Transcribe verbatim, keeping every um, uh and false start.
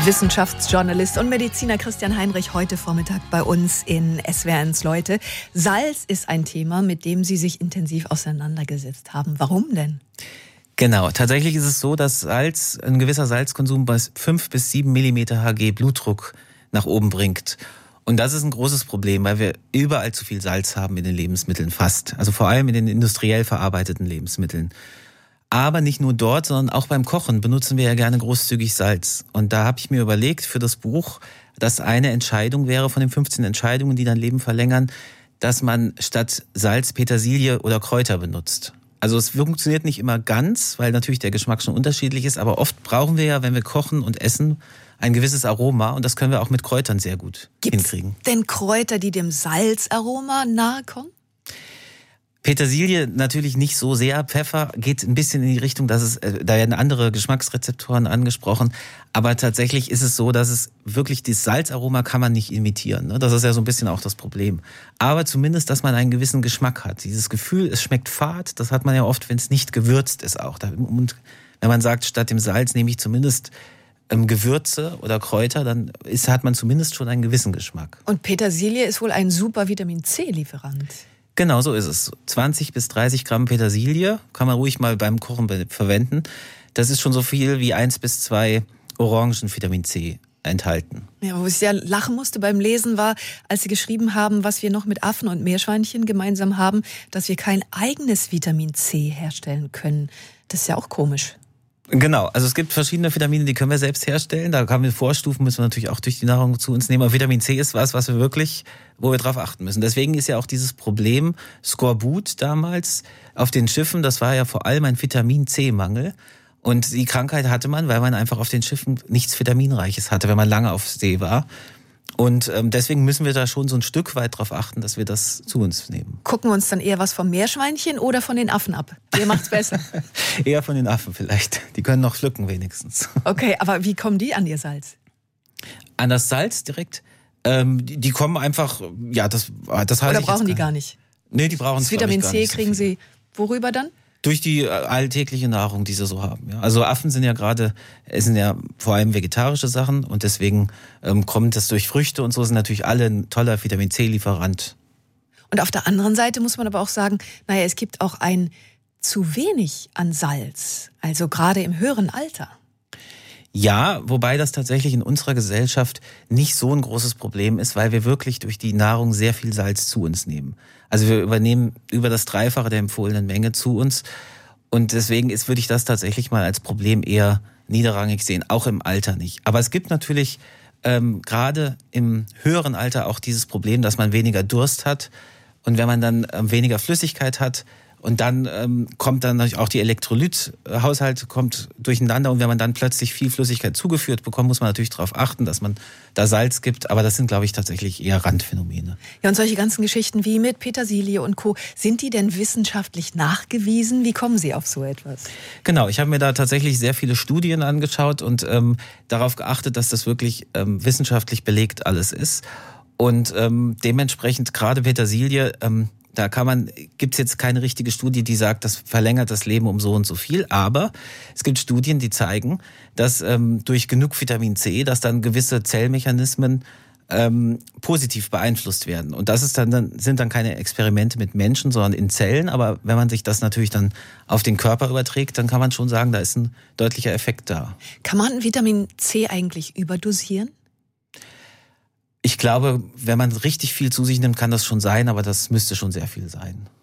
Wissenschaftsjournalist und Mediziner Christian Heinrich heute Vormittag bei uns in S W R eins Leute. Salz ist ein Thema, mit dem Sie sich intensiv auseinandergesetzt haben. Warum denn? Genau, tatsächlich ist es so, dass Salz, ein gewisser Salzkonsum bei fünf bis sieben Millimeter Hg Blutdruck nach oben bringt. Und das ist ein großes Problem, weil wir überall zu viel Salz haben in den Lebensmitteln, fast. Also vor allem in den industriell verarbeiteten Lebensmitteln. Aber nicht nur dort, sondern auch beim Kochen benutzen wir ja gerne großzügig Salz. Und da habe ich mir überlegt für das Buch, dass eine Entscheidung wäre von den fünfzehn Entscheidungen, die dein Leben verlängern, dass man statt Salz Petersilie oder Kräuter benutzt. Also es funktioniert nicht immer ganz, weil natürlich der Geschmack schon unterschiedlich ist, aber oft brauchen wir ja, wenn wir kochen und essen, ein gewisses Aroma und das können wir auch mit Kräutern sehr gut Gibt's hinkriegen. Denn Kräuter, die dem Salzaroma nahe kommen? Petersilie natürlich nicht so sehr. Pfeffer geht ein bisschen in die Richtung, dass es, da werden andere Geschmacksrezeptoren angesprochen. Aber tatsächlich ist es so, dass es wirklich, das Salzaroma kann man nicht imitieren. Ne? Das ist ja so ein bisschen auch das Problem. Aber zumindest, dass man einen gewissen Geschmack hat. Dieses Gefühl, es schmeckt fad, das hat man ja oft, wenn es nicht gewürzt ist auch. Und wenn man sagt, statt dem Salz nehme ich zumindest ähm, Gewürze oder Kräuter, dann ist, hat man zumindest schon einen gewissen Geschmack. Und Petersilie ist wohl ein super Vitamin-C-Lieferant. Genau, so ist es. zwanzig bis dreißig Gramm Petersilie kann man ruhig mal beim Kochen verwenden. Das ist schon so viel wie eins bis zwei Orangen Vitamin C enthalten. Ja, wo ich sehr lachen musste beim Lesen war, als Sie geschrieben haben, was wir noch mit Affen und Meerschweinchen gemeinsam haben, dass wir kein eigenes Vitamin C herstellen können. Das ist ja auch komisch. Genau, also es gibt verschiedene Vitamine, die können wir selbst herstellen. Da haben wir Vorstufen, müssen wir natürlich auch durch die Nahrung zu uns nehmen. Aber Vitamin C ist was, was wir wirklich, wo wir drauf achten müssen. Deswegen ist ja auch dieses Problem Skorbut damals auf den Schiffen, das war ja vor allem ein Vitamin-C-Mangel. Und die Krankheit hatte man, weil man einfach auf den Schiffen nichts Vitaminreiches hatte, wenn man lange auf See war. Und ähm, deswegen müssen wir da schon so ein Stück weit drauf achten, dass wir das zu uns nehmen. Gucken wir uns dann eher was vom Meerschweinchen oder von den Affen ab? Wer macht's besser? Eher von den Affen vielleicht. Die können noch pflücken wenigstens. Okay, aber wie kommen die an ihr Salz? An das Salz direkt? Ähm, die, die kommen einfach, ja, das, das heißt. Oder brauchen die gar nicht? Nee, die brauchen es gar nicht. Das Vitamin C kriegen Sie worüber dann? Durch die alltägliche Nahrung, die sie so haben. Ja. Also Affen sind ja gerade, essen ja vor allem vegetarische Sachen und deswegen ähm, kommt das durch Früchte und so, sind natürlich alle ein toller Vitamin-C-Lieferant. Und auf der anderen Seite muss man aber auch sagen, naja, es gibt auch ein zu wenig an Salz, also gerade im höheren Alter. Ja, wobei das tatsächlich in unserer Gesellschaft nicht so ein großes Problem ist, weil wir wirklich durch die Nahrung sehr viel Salz zu uns nehmen. Also wir übernehmen über das Dreifache der empfohlenen Menge zu uns und deswegen ist, würde ich das tatsächlich mal als Problem eher niederrangig sehen, auch im Alter nicht. Aber es gibt natürlich ähm, gerade im höheren Alter auch dieses Problem, dass man weniger Durst hat und wenn man dann ähm, weniger Flüssigkeit hat, und dann ähm, kommt dann natürlich auch die Elektrolythaushalt kommt durcheinander und wenn man dann plötzlich viel Flüssigkeit zugeführt bekommt, muss man natürlich darauf achten, dass man da Salz gibt. Aber das sind, glaube ich, tatsächlich eher Randphänomene. Ja, und solche ganzen Geschichten wie mit Petersilie und Co., sind die denn wissenschaftlich nachgewiesen? Wie kommen Sie auf so etwas? Genau, ich habe mir da tatsächlich sehr viele Studien angeschaut und ähm, darauf geachtet, dass das wirklich ähm, wissenschaftlich belegt alles ist. Und ähm, dementsprechend gerade Petersilie, ähm, da kann man, gibt's jetzt keine richtige Studie, die sagt, das verlängert das Leben um so und so viel. Aber es gibt Studien, die zeigen, dass ähm, durch genug Vitamin C, dass dann gewisse Zellmechanismen ähm, positiv beeinflusst werden. Und das ist dann, dann sind dann keine Experimente mit Menschen, sondern in Zellen. Aber wenn man sich das natürlich dann auf den Körper überträgt, dann kann man schon sagen, da ist ein deutlicher Effekt da. Kann man Vitamin C eigentlich überdosieren? Ich glaube, wenn man richtig viel zu sich nimmt, kann das schon sein, aber das müsste schon sehr viel sein.